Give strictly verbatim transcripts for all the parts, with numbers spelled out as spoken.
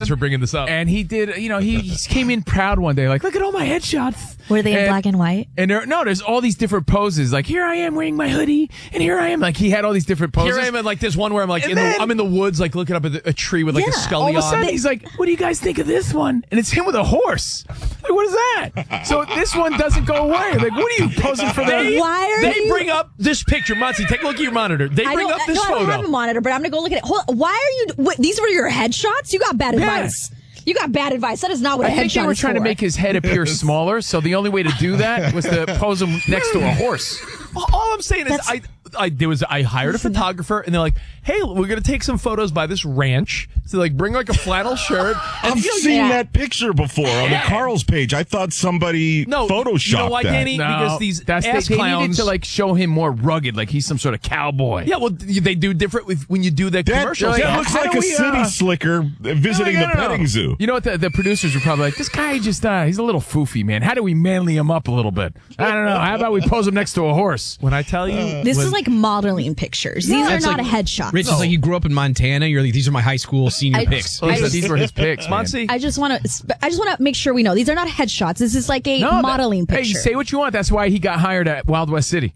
for bringing this up. And he did, you know, he, he came in proud one day, like, look at all my headshots. Were they in and, black and white? And there, no, there's all these different poses. Like, here I am wearing my hoodie, and here I am. Like, he had all these different poses. Here I am at like this one where I'm like, in then, the, I'm in the woods, like looking up at a tree with like yeah, a scully all of a sudden, on. he's like, what do you guys think of this one? And it's him with a horse. Like, what is that? So this one doesn't go away. Like, what are you posing for that? Why are They you? bring up this picture. Monty, take a look at your monitor. They I bring don't, up this no, I photo. don't have a monitor, but I'm gonna go look at it. Hold on. Why are you? What, these were your headshots? You got bad Yeah. advice. You got bad advice. That is not what I a think headshot they were is trying for. to make his head appear smaller, so the only way to do that was to pose him next to a horse. All I'm saying is, That's- I, I there was I hired a photographer, and they're like, "Hey, we're gonna take some photos by this ranch." So like, bring like a flannel shirt. And, I've you know, seen yeah. that picture before on the Carl's page. I thought somebody No, photoshopped you know why, that. Danny? Because these that's ass they, they clowns needed to like show him more rugged, like he's some sort of cowboy. Yeah, well, they do different with when you do the That, commercials. that Like, looks how like do a we, city uh, slicker visiting No, the no, no, no. petting zoo. You know what? The, the producers were probably like, this guy just, uh, he's a little foofy, man. How do we manly him up a little bit? I don't know. How about we pose him next to a horse? When I tell you, This when- is like modeling pictures. These are That's not like- a headshot. Rich, it's like you grew up in Montana. You're like, these are my high school senior I- pics. I- These were his picks, man. Monty, I just want to. I just want to make sure we know these are not headshots. This is like a No, that- modeling Hey, picture. say what you want. That's why he got hired at Wild West City.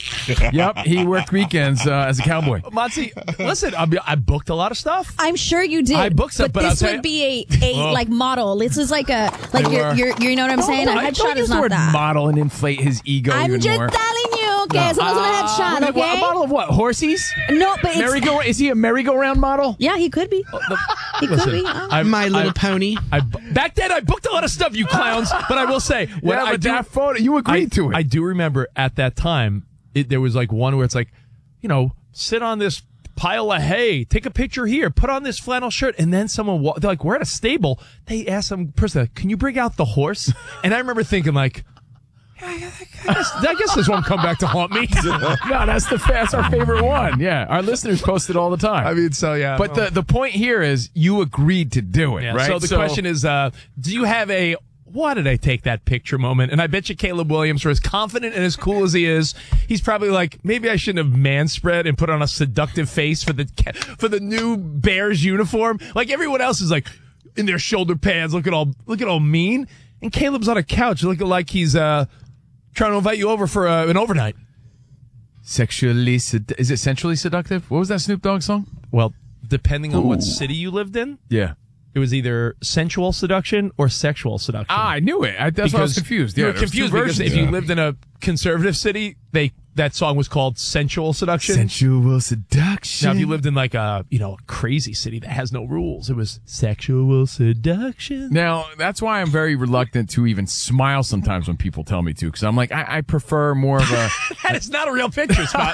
Yep, he worked weekends uh, as a cowboy. Monty, listen, I, I booked a lot of stuff. I'm sure you did. I booked some, but, but I'll this tell would you- be a, a like model. This is like a like They you're, were. you're you know what I'm saying. A Don't- headshot don't is use the not word that. model and inflate his ego I'm even just more. telling you. Okay, so that's not a headshot. What, Okay. A model of what? Horsies? No, but it's Merry-go? Is he a merry-go-round model? yeah, he could be. He could Listen, be. Oh. I, My Little I, Pony. I, back then, I booked a lot of stuff, you clowns. But I will say, when Yeah, I but do, that photo, you agreed I, to it. I do remember at that time, it, there was like one where it's like, you know, sit on this pile of hay, take a picture here, put on this flannel shirt, and then someone, wa- they're like, we're at a stable. They asked some person, can you bring out the horse? And I remember thinking like, I guess, I guess this won't come back to haunt me. No, that's the that's our favorite one. Yeah, our listeners post it all the time. I mean, so yeah. but the the point here is you agreed to do it, Yeah, right? So the question is, uh, do you have a why did I take that picture moment? And I bet you Caleb Williams, for as confident and as cool as he is, he's probably like, maybe I shouldn't have man spread and put on a seductive face for the for the new Bears uniform. Like everyone else is like in their shoulder pads, looking all looking all mean, and Caleb's on a couch looking like he's uh, trying to invite you over for uh, an overnight. Sexually, sed- is it sensually seductive? What was that Snoop Dogg song? Well, depending on Ooh. what city you lived in, Yeah. it was either sensual seduction or sexual seduction. Ah, I knew it. I, that's why I was confused. You Yeah, were there was two confused because versions. if you Yeah. lived in a conservative city, they that song was called sensual seduction. sensual seduction. Now, if you lived in like a you know a crazy city that has no rules, it was sexual seduction. Now, that's why I'm very reluctant to even smile sometimes when people tell me to, because I'm like, I, I prefer more of a, That is not a real picture, Scott.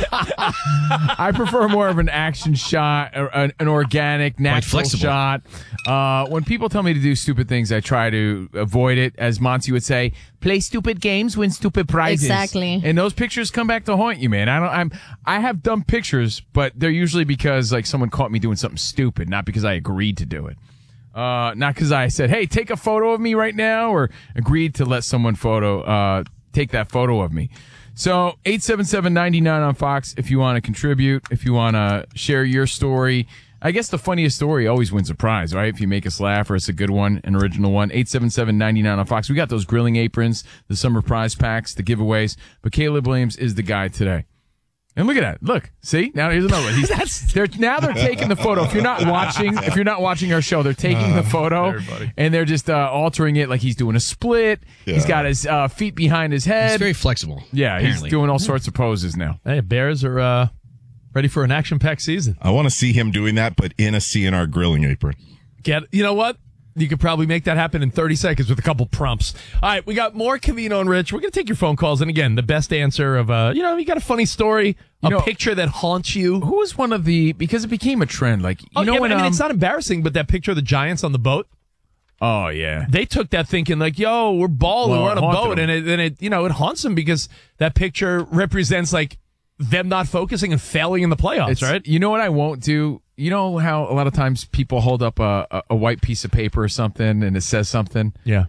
I, I prefer more of an action shot, or an, an organic, natural flexible. shot. Uh, when people tell me to do stupid things, I try to avoid it. As Monty would say, play stupid games, win stupid prizes. Exactly. And those pictures come back to haunt you, man. I don't. I'm. I have dumb pictures, but they're usually because like someone caught me doing something stupid, not because I agreed to do it. Uh, not because I said, "Hey, take a photo of me right now," or agreed to let someone photo uh take that photo of me. So eight seven seven ninety nine on Fox if you want to contribute, if you want to share your story. I guess the funniest story always wins a prize, right? If you make us laugh or it's a good one, an original one. eight seven seven ninety nine on Fox. We got those grilling aprons, the summer prize packs, the giveaways. But Caleb Williams is the guy today. And look at that. Look. See? Now here's another one. He's, they're, now they're taking the photo. If you're not watching, if you're not watching our show, they're taking the photo and they're just uh, altering it like he's doing a split. He's got his uh, feet behind his head. It's very flexible. Yeah, apparently. he's doing all sorts of poses now. hey, Bears are uh, ready for an action-packed season. I want to see him doing that, but in a C N R grilling apron. Get you know what? You could probably make that happen in thirty seconds with a couple prompts. All right, we got more Covino and Rich. We're going to take your phone calls. And again, the best answer of, uh, you know, you got a funny story, a You know- picture that haunts you. Who was one of the, because it became a trend, like, you Oh, know yeah, when, I mean, um, it's not embarrassing, but that picture of the Giants on the boat, oh, yeah. they took that thinking like, yo, we're balling, Well, we're on it a haunted boat. them. And it, and it, you know, it haunts them because that picture represents like them not focusing and failing in the playoffs, It's, right? You know what I won't do? You know how a lot of times people hold up a, a, a white piece of paper or something and it says something? Yeah.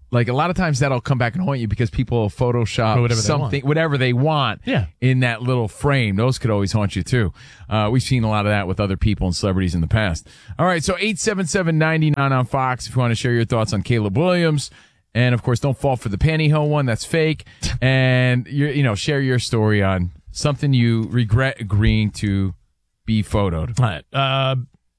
like a lot of times that'll come back and haunt you because people will Photoshop Or whatever they something, want. whatever they want Yeah. in that little frame. Those could always haunt you too. Uh, we've seen a lot of that with other people and celebrities in the past. All right. So eight seven seven, nine nine on Fox if you want to share your thoughts on Caleb Williams. And of course, don't fall for the pantyhose one. That's fake. And you you know, share your story on something you regret agreeing to be photoed. All right. Uh,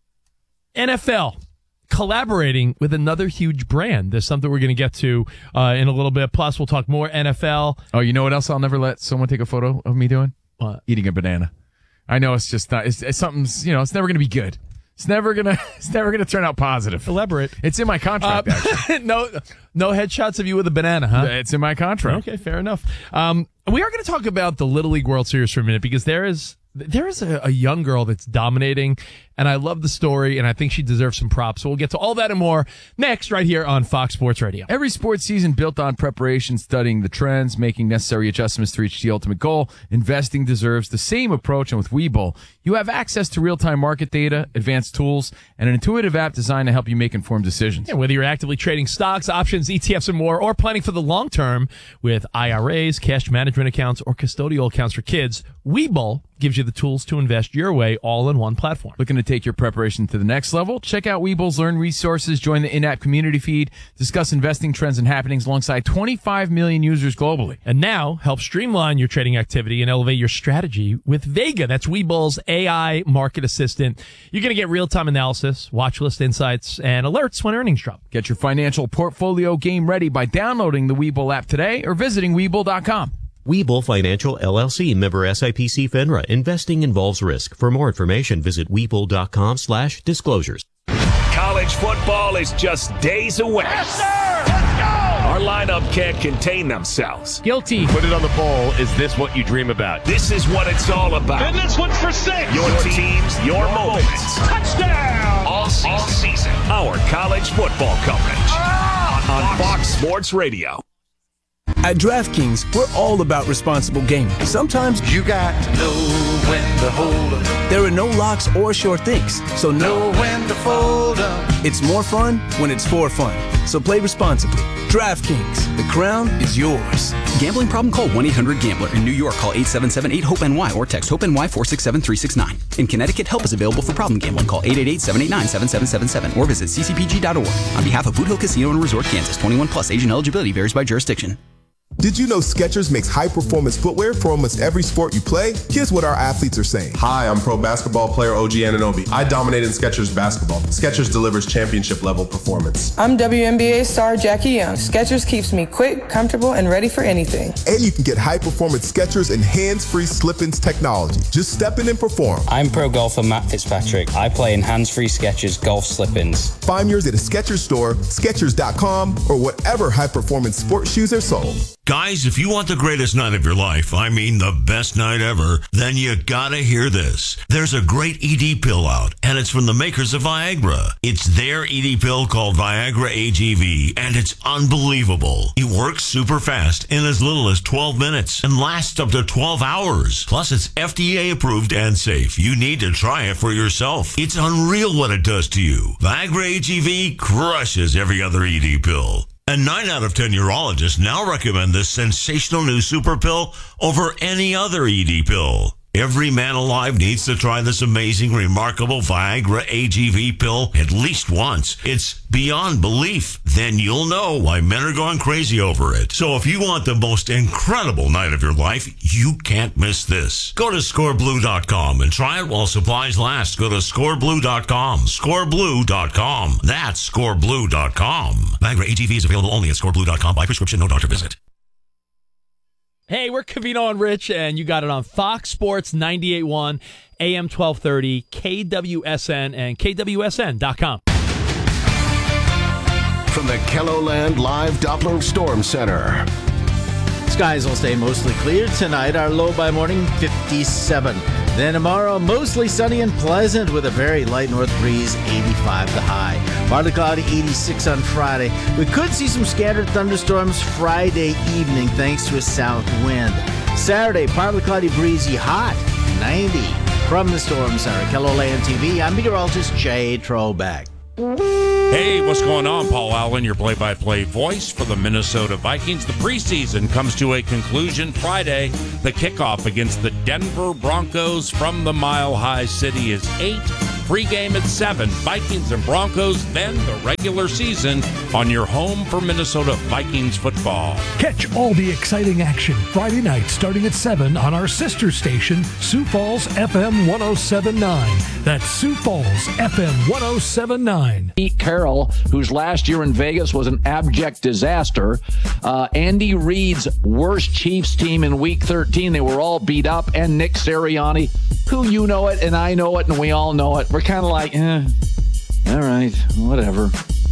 N F L collaborating with another huge brand. There's something we're going to get to uh, in a little bit. Plus, we'll talk more N F L. Oh, you know what else I'll never let someone take a photo of me doing? What? Eating a banana. I know it's just not, it's, it's something's, you know, it's never going to be good. It's never going to, it's never going to turn out positive. Elaborate. It's in my contract, Uh, actually. no, no headshots of you with a banana, huh? It's in my contract. Okay, fair enough. Um, we are going to talk about the Little League World Series for a minute because there is there is a, a young girl that's dominating, and I love the story, and I think she deserves some props. So we'll get to all that and more next right here on Fox Sports Radio. Every sports season built on preparation, studying the trends, making necessary adjustments to reach the ultimate goal. Investing deserves the same approach, and with Webull, you have access to real-time market data, advanced tools, and an intuitive app designed to help you make informed decisions. Yeah, whether you're actively trading stocks, options, E T Fs, and more, or planning for the long term with I R As, cash management accounts, or custodial accounts for kids, Webull gives you the tools to invest your way all in one platform. Looking to take your preparation to the next level? Check out Webull's Learn resources, join the in-app community feed, discuss investing trends and happenings alongside twenty-five million users globally. And now, help streamline your trading activity and elevate your strategy with Vega. That's Webull's A I market assistant. You're going to get real-time analysis, watch list insights, and alerts when earnings drop. Get your financial portfolio game ready by downloading the Webull app today or visiting Webull dot com. Webull Financial, L L C, member S I P C FINRA. Investing involves risk. For more information, visit Webull dot com slash disclosures. College football is just days away. Yes, sir! Let's go! Our lineup can't contain themselves. Guilty. Put it on the poll. Is this what you dream about? This is what it's all about. And this one's for six. Your teams, your moments. Touchdown! All season. All season. Our college football coverage on, on Fox Sports Radio. At DraftKings, we're all about responsible gaming. Sometimes you got to know when to hold up. There are no locks or sure things, so know when to fold up. It's more fun when it's for fun. So play responsibly. DraftKings, the crown is yours. Gambling problem? Call one eight hundred gambler. In New York, call eight seven seven eight hope N Y or text HOPE-NY four six seven three six nine. In Connecticut, help is available for problem gambling. Call eight eight eight seven eight nine seven seven seven seven or visit c c p g dot org. On behalf of Boot Hill Casino and Resort, Kansas, twenty-one plus, age and eligibility varies by jurisdiction. Did you know Skechers makes high-performance footwear for almost every sport you play? Here's what our athletes are saying. Hi, I'm pro basketball player O G Anunoby. I dominate in Skechers basketball. Skechers delivers championship-level performance. I'm W N B A star Jackie Young. Skechers keeps me quick, comfortable, and ready for anything. And you can get high-performance Skechers and hands-free slip-ins technology. Just step in and perform. I'm pro golfer Matt Fitzpatrick. I play in hands-free Skechers golf slip-ins. Find yours at a Skechers store, Skechers dot com, or whatever high-performance sports shoes are sold. Guys, if you want the greatest night of your life, I mean the best night ever, then you gotta hear this. There's a great E D pill out, and it's from the makers of Viagra. It's their E D pill called Viagra A G V, and it's unbelievable. It works super fast in as little as twelve minutes and lasts up to twelve hours. Plus, it's F D A approved and safe. You need to try it for yourself. It's unreal what it does to you. Viagra A G V crushes every other E D pill. And nine out of ten urologists now recommend this sensational new super pill over any other E D pill. Every man alive needs to try this amazing, remarkable Viagra A G V pill at least once. It's beyond belief. Then you'll know why men are going crazy over it. So if you want the most incredible night of your life, you can't miss this. Go to score blue dot com and try it while supplies last. Go to score blue dot com. score blue dot com. That's score blue dot com. Viagra A G V is available only at score blue dot com by prescription, no doctor visit. Hey, we're Covino and Rich, and you got it on Fox Sports ninety-eight point one, A M twelve thirty, K W S N, and K W S N dot com. From the Kelloland Live Doppler Storm Center. Skies will stay mostly clear tonight. Our low by morning, fifty-seven. Then tomorrow, mostly sunny and pleasant with a very light north breeze, eighty-five the high. Partly cloudy, eighty-six on Friday. We could see some scattered thunderstorms Friday evening thanks to a south wind. Saturday, partly cloudy, breezy, hot, ninety. From the Storm Center, Kelloland T V, I'm meteorologist Jay Trobeck. Hey, what's going on? Paul Allen, your play-by-play voice for the Minnesota Vikings. The preseason comes to a conclusion Friday. The kickoff against the Denver Broncos from the Mile High City is eight. Pre-game at seven. Vikings and Broncos, then the regular season on your home for Minnesota Vikings football. Catch all the exciting action Friday night starting at seven on our sister station, Sioux Falls F M one oh seven point nine. That's Sioux Falls F M one oh seven point nine. Pete Carroll, whose last year in Vegas was an abject disaster. Uh, Andy Reid's worst Chiefs team in Week thirteen. They were all beat up. And Nick Sirianni, who you know it and I know it and we all know it. We're kind of like, eh, all right, whatever.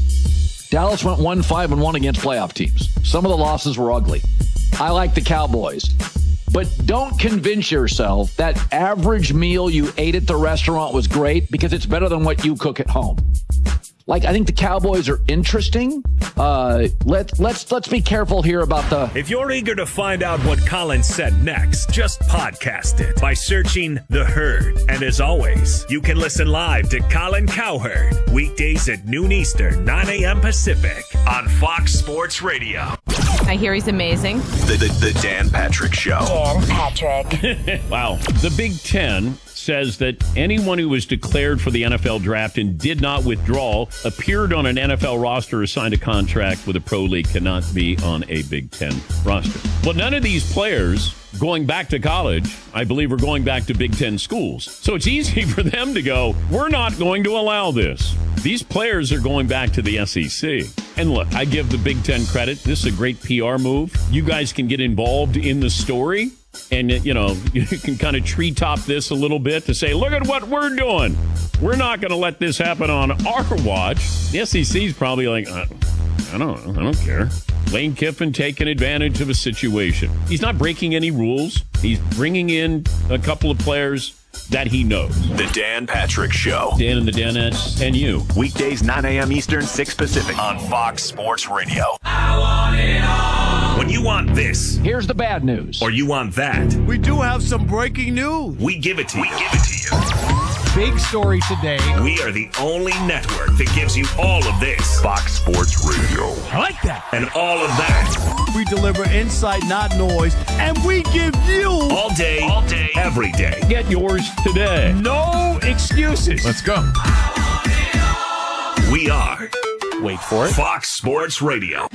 Dallas went one five and one against playoff teams. Some of the losses were ugly. I like the Cowboys. But don't convince yourself that average meal you ate at the restaurant was great because it's better than what you cook at home. Like, I think the Cowboys are interesting. Uh, let, let's let's be careful here about the... If you're eager to find out what Colin said next, just podcast it by searching The Herd. And as always, you can listen live to Colin Cowherd, weekdays at noon Eastern, nine a.m. Pacific, on Fox Sports Radio. I hear he's amazing. The, the, the Dan Patrick Show. Dan Patrick. Wow. The Big Ten says that anyone who was declared for the N F L draft and did not withdraw, appeared on an N F L roster or signed a contract with a pro league cannot be on a Big Ten roster. Well, none of these players going back to college, I believe, are going back to Big Ten schools. So it's easy for them to go, we're not going to allow this. These players are going back to the S E C. And look, I give the Big Ten credit. This is a great P R move. You guys can get involved in the story. And, you know, you can kind of treetop this a little bit to say, look at what we're doing. We're not going to let this happen on our watch. The S E C's probably like, I, I don't know. I don't care. Lane Kiffin taking advantage of a situation. He's not breaking any rules. He's bringing in a couple of players that he knows. The Dan Patrick Show. Dan and the Danettes and you. Weekdays, nine a.m. Eastern, six Pacific on Fox Sports Radio. I want it all. When you want this, here's the bad news. Or you want that, we do have some breaking news. We give it to you. We give it to you. Big story today. We are the only network that gives you all of this. Fox Sports Radio. I like that. And all of that. We deliver insight, not noise. And we give you all day, all day, every day. Get yours today. No excuses. Let's go. We are. Wait for it. Fox Sports Radio.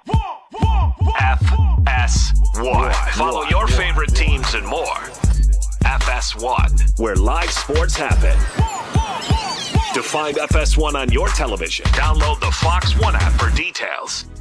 F S one. Follow your favorite teams and more. F S one, where live sports happen. To find F S one on your television, download the Fox One app for details.